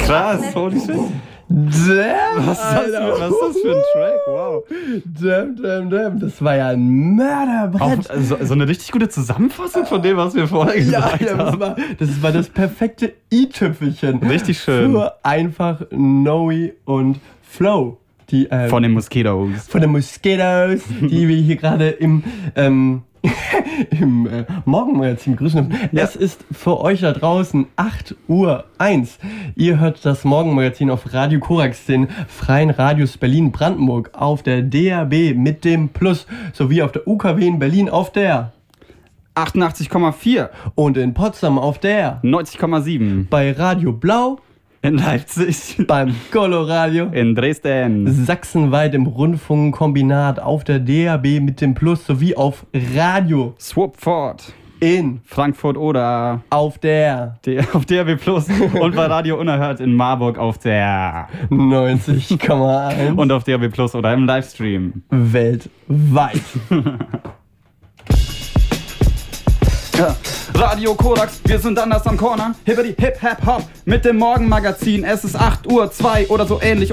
Krass, holy shit. Damn, Was ist das für ein Track? Wow. Damn. Das war ja ein Mörderbrett. So eine richtig gute Zusammenfassung von dem, was wir vorher gesagt haben. Das war das perfekte i-Tüpfelchen. Richtig schön. Für einfach Noe und Flow. Die, von den Mosquitoes. Von den Mosquitoes, die wir hier gerade im Morgenmagazin begrüßen. Ja. Es ist für euch da draußen 8:01 Uhr. Ihr hört das Morgenmagazin auf Radio Korax, den freien Radios Berlin-Brandenburg, auf der DAB mit dem Plus, sowie auf der UKW in Berlin auf der 88,4 und in Potsdam auf der 90,7. Bei Radio Blau In Leipzig. Beim Coloradio. In Dresden. Sachsenweit im Rundfunkkombinat auf der DAB mit dem Plus sowie auf Radio Swapford. In Frankfurt oder auf der auf DAB Plus und bei Radio Unerhört in Marburg auf der 90,1 und auf DAB Plus oder im Livestream. Weltweit. Ja. Radio Korax, wir sind anders am Corner. Hippity hip hap hop mit dem Morgenmagazin. Es ist 8:02 Uhr oder so ähnlich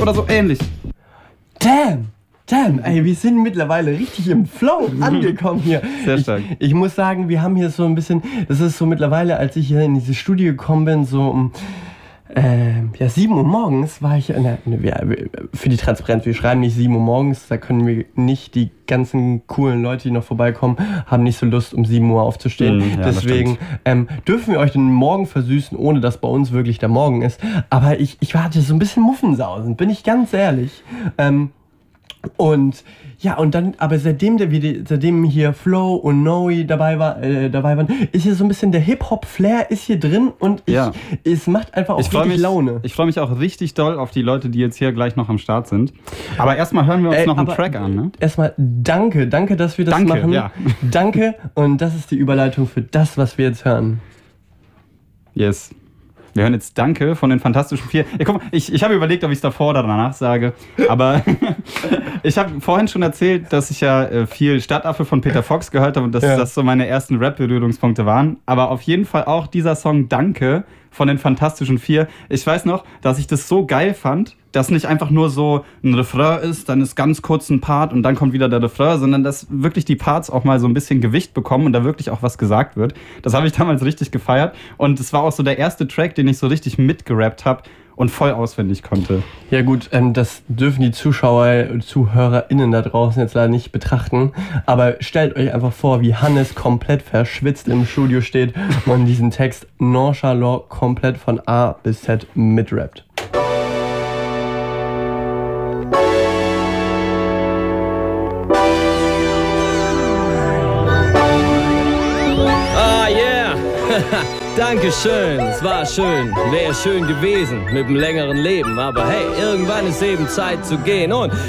Damn, ey, wir sind mittlerweile richtig im Flow angekommen hier. Sehr stark. Ich muss sagen, wir haben hier so ein bisschen, das ist so mittlerweile, als ich hier in dieses Studio gekommen bin, so um 7 Uhr morgens war ich, für die Transparenz, wir schreiben nicht 7 Uhr morgens, da können wir nicht, die ganzen coolen Leute, die noch vorbeikommen, haben nicht so Lust, um 7 Uhr aufzustehen. Ja, deswegen dürfen wir euch den Morgen versüßen, ohne dass bei uns wirklich der Morgen ist. Aber ich hatte so ein bisschen Muffensausen, bin ich ganz ehrlich. Und dann, aber seitdem hier Flow und Noe dabei waren, ist hier so ein bisschen der Hip-Hop-Flair ist hier drin und es macht einfach auch richtig Laune. Ich freue mich auch richtig doll auf die Leute, die jetzt hier gleich noch am Start sind. Aber erstmal hören wir uns noch einen Track an, ne? Erstmal danke, dass wir das machen. Ja. Danke, und das ist die Überleitung für das, was wir jetzt hören. Yes. Wir hören jetzt Danke von den Fantastischen Vier. Ja, guck mal, ich habe überlegt, ob ich es davor oder danach sage. Aber ich habe vorhin schon erzählt, dass ich ja viel Stadtaffe von Peter Fox gehört habe und dass das so meine ersten Rap-Berührungspunkte waren. Aber auf jeden Fall auch dieser Song Danke von den Fantastischen Vier. Ich weiß noch, dass ich das so geil fand, dass nicht einfach nur so ein Refrain ist, dann ist ganz kurz ein Part und dann kommt wieder der Refrain, sondern dass wirklich die Parts auch mal so ein bisschen Gewicht bekommen und da wirklich auch was gesagt wird. Das habe ich damals richtig gefeiert und es war auch so der erste Track, den ich so richtig mitgerappt habe und voll auswendig konnte. Ja gut, das dürfen die Zuschauer und ZuhörerInnen da draußen jetzt leider nicht betrachten, aber stellt euch einfach vor, wie Hannes komplett verschwitzt im Studio steht und diesen Text nonchalant komplett von A bis Z mitrappt. Dankeschön, es war schön, wäre schön gewesen mit einem längeren Leben, aber hey, irgendwann ist eben Zeit zu gehen und